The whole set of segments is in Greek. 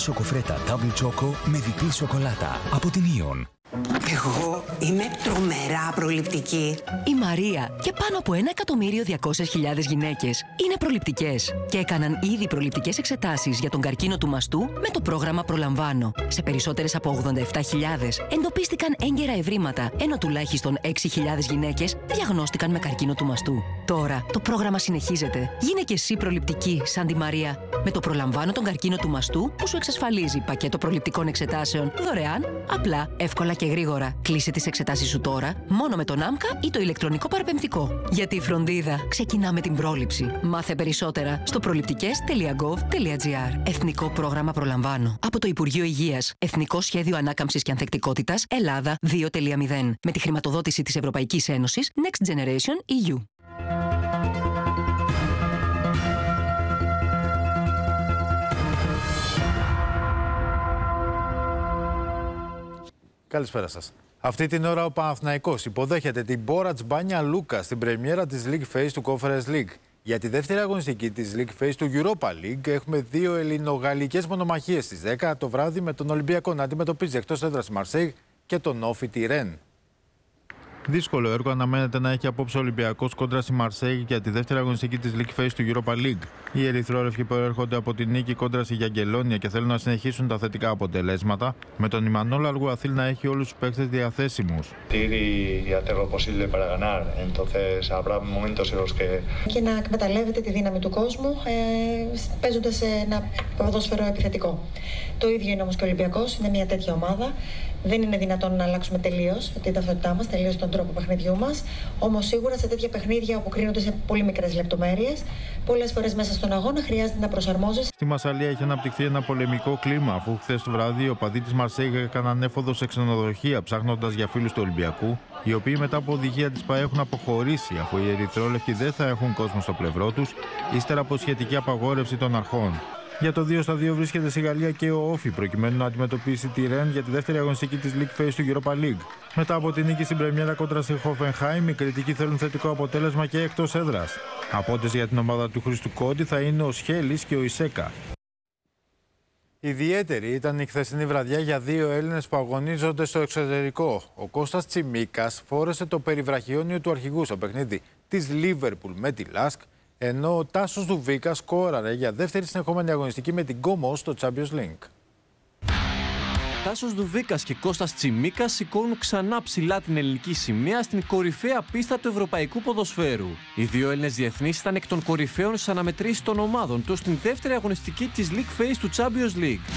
σοκοφρέτα Double Choco με διπλή σοκολάτα από την Ion. Εγώ είμαι τρομερά προληπτική. Η Μαρία και πάνω από 1.200.000 γυναίκες είναι προληπτικές και έκαναν ήδη προληπτικές εξετάσεις για τον καρκίνο του μαστού με το πρόγραμμα Προλαμβάνω. Σε περισσότερες από 87.000 εντοπίστηκαν έγκαιρα ευρήματα, ενώ τουλάχιστον 6.000 γυναίκες διαγνώστηκαν με καρκίνο του μαστού. Τώρα το πρόγραμμα συνεχίζεται. Γίνε και εσύ προληπτική σαν τη Μαρία. Με το Προλαμβάνω τον καρκίνο του μαστού που σου εξασφαλίζει πακέτο προληπτικών εξετάσεων δωρεάν, απλά, εύκολα και γρήγορα. Κλείσε τις εξετάσεις σου τώρα, μόνο με τον ΆΜΚΑ ή το ηλεκτρονικό παραπεμφτικό. Γιατί η φροντίδα ξεκινά με την πρόληψη. Μάθε περισσότερα στο προληπτικές.gov.gr. Εθνικό πρόγραμμα Προλαμβάνω. Από το Υπουργείο Υγείας. Εθνικό Σχέδιο Ανάκαμψης και Ανθεκτικότητας Ελλάδα 2.0. Με τη χρηματοδότηση της Ευρωπαϊκής Ένωσης Next Generation EU. Καλησπέρα σας. Αυτή την ώρα ο Παναθηναϊκός υποδέχεται την Μπόρατς Μπάνια Λούκα στην πρεμιέρα της League Phase του Conference League. Για τη δεύτερη αγωνιστική της League Phase του Europa League έχουμε δύο ελληνογαλλικές μονομαχίες στις 10 το βράδυ με τον Ολυμπιακό να αντιμετωπίζει εκτός έδρας Μαρσέιγ και τον Όφη τη Ρεν. Δύσκολο έργο αναμένεται να έχει απόψε ο Ολυμπιακός κόντρα στη Μαρσέιγ για τη δεύτερη αγωνιστική της League Phase του Europa League. Οι ερυθρόλευκοι προέρχονται από τη νίκη κόντρα στη Γιαγκελόνια και θέλουν να συνεχίσουν τα θετικά αποτελέσματα, με τον Ιμανόλ Αλγουαθίλ να έχει όλους τους παίκτες διαθέσιμους. Και να εκμεταλλεύεται τη δύναμη του κόσμου, παίζοντας ένα ποδόσφαιρο επιθετικό. Το ίδιο είναι όμως και ο Ολυμπιακός, είναι μια τέτοια ομάδα. Δεν είναι δυνατόν να αλλάξουμε τελείως την ταυτότητά μας, τελείως τον τρόπο παιχνιδιού μας. Όμως σίγουρα σε τέτοια παιχνίδια που κρίνονται σε πολύ μικρές λεπτομέρειες, πολλές φορές μέσα στον αγώνα χρειάζεται να προσαρμόζεσαι. Στη Μασσαλία έχει αναπτυχθεί ένα πολεμικό κλίμα, αφού χθες το βράδυ οι οπαδοί της Μαρσέιγ έκαναν έφοδο σε ξενοδοχεία ψάχνοντας για φίλους του Ολυμπιακού, οι οποίοι μετά από οδηγία της ΠΑΕ έχουν αποχωρήσει, αφού οι ερυθρόλευκοι δεν θα έχουν κόσμο στο πλευρό τους, ύστερα από σχετική απαγόρευση των αρχών. Για το 2-2 βρίσκεται στη Γαλλία και ο Όφη, προκειμένου να αντιμετωπίσει τη Ρεν για τη δεύτερη αγωνιστική της League Phase του Europa League. Μετά από τη νίκη στην πρεμιέρα κόντρα στη Χόφενχάιμ, οι κριτικοί θέλουν θετικό αποτέλεσμα και εκτός έδρας. Απόντες για την ομάδα του Χρήστου Κόντι θα είναι ο Σχέλης και ο Ισέκα. Ιδιαίτερη ήταν η χθεσινή βραδιά για δύο Έλληνες που αγωνίζονται στο εξωτερικό. Ο Κώστας Τσιμίκας φόρεσε το περιβραχιόνιο του αρχηγού στο παιχνίδι της Λίβερπουλ με τη Λάσκ, ενώ ο Τάσος Δουβίκας σκόραρε για δεύτερη συνεχόμενη αγωνιστική με την Κόμο στο Champions League. Τάσος Δουβίκας και Κώστας Τσιμίκας σηκώνουν ξανά ψηλά την ελληνική σημαία στην κορυφαία πίστα του ευρωπαϊκού ποδοσφαίρου. Οι δύο Έλληνες διεθνείς ήταν εκ των κορυφαίων στις αναμετρήσεις των ομάδων τους στην δεύτερη αγωνιστική της League Phase του Champions League.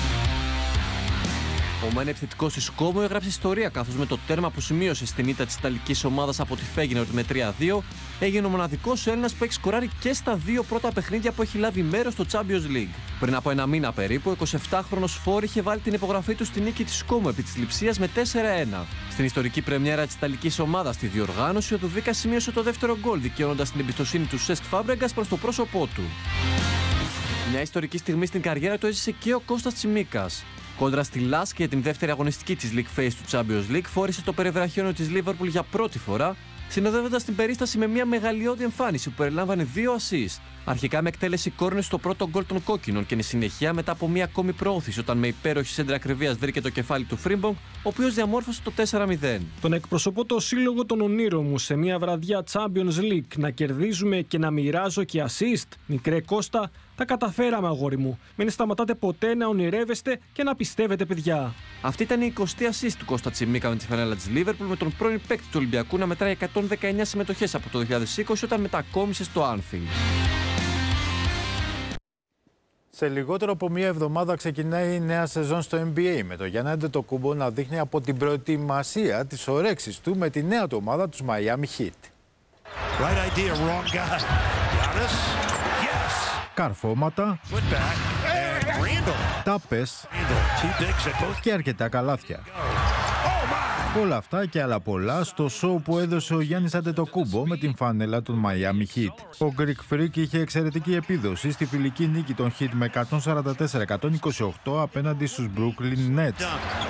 Ο μεν επιθετικός της Κόμο έγραψε ιστορία, καθώς με το τέρμα που σημείωσε στην ήττα της Ιταλικής ομάδας από τη Φέγενορντ με 3-2 έγινε ο μοναδικός Έλληνας που έχει σκοράρει και στα δύο πρώτα παιχνίδια που έχει λάβει μέρος στο Champions League. Πριν από ένα μήνα περίπου, ο 27χρονος Φόρ είχε βάλει την υπογραφή του στη νίκη της Κόμο επί της Λειψίας με 4-1. Στην ιστορική πρεμιέρα της Ιταλικής ομάδας στη διοργάνωση, ο Δουβίκας σημείωσε το δεύτερο γκολ, δικαιώνοντας την εμπιστοσύνη του Σέσκ Φάμπρεγκας προς το πρόσωπό του. Μια ιστορική στιγμή στην καριέρα του έζησε και ο Κώστας Τσιμίκας. Κόντρα στη Λάσκ για την δεύτερη αγωνιστική της League Phase του Champions League, φόρησε το περιβραχιόνιο της Liverpool για πρώτη φορά, συνοδεύοντας την περίσταση με μια μεγαλειώδη εμφάνιση που περιλάμβανε 2 assist. Αρχικά με εκτέλεση κόρνερ στο πρώτο γκολ των κόκκινων και εν συνεχεία μετά από μια ακόμη προώθηση όταν με υπέροχη σέντρα ακριβίας βρήκε το κεφάλι του Φρίμπονγκ, ο οποίος διαμόρφωσε το 4-0. Τον εκπροσωπώ το σύλλογο των ονείρων μου σε μια βραδιά Champions League. Να κερδίζουμε και να μοιράζω και assist. Μικρέ Κώστα, τα καταφέραμε, αγόρι μου. Μην σταματάτε ποτέ να ονειρεύεστε και να πιστεύετε, παιδιά. Αυτή ήταν η 20η assist του Κώστα Τσιμίκα με τη φανέλα της Liverpool, με τον πρώην παίκτη του Ολυμπιακού να μετράει 119 συμμετοχές από το 2020 όταν μετακόμισε στο Anfield. Σε λιγότερο από μία εβδομάδα ξεκινάει η νέα σεζόν στο NBA, με το Γιάννη Αντετοκούμπο να δείχνει από την προετοιμασία τις ορέξεις του με τη νέα του ομάδα, τους Miami Heat. Right idea, wrong guy. Yes. Καρφώματα, τάπες και αρκετά καλάθια. Όλα αυτά και άλλα πολλά στο σοου που έδωσε ο Γιάννης Αντετοκούμπο με την φανέλα των Miami Heat. Ο Greek Freak είχε εξαιρετική επίδοση στη φιλική νίκη των Heat με 144-128 απέναντι στους Brooklyn Nets.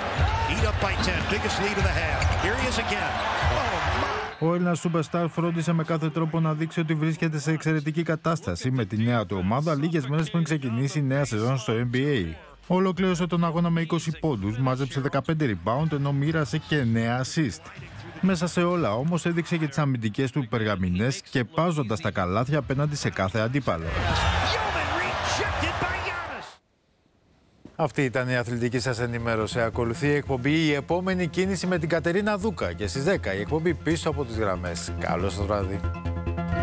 Ο Έλληνας Superstar φρόντισε με κάθε τρόπο να δείξει ότι βρίσκεται σε εξαιρετική κατάσταση με τη νέα του ομάδα λίγες μέρες πριν ξεκινήσει η νέα σεζόν στο NBA. Ολοκλήρωσε τον αγώνα με 20 πόντους, μάζεψε 15 rebound ενώ μοίρασε και 9 assist. Μέσα σε όλα όμως έδειξε και τις αμυντικές του περγαμηνές και πάζοντας τα καλάθια απέναντι σε κάθε αντίπαλο. Αυτή ήταν η αθλητική σας ενημέρωση. Ακολουθεί η εκπομπή «Η επόμενη κίνηση» με την Κατερίνα Δούκα και στις 10 η εκπομπή «Πίσω από τις γραμμές». Καλό σας βράδυ.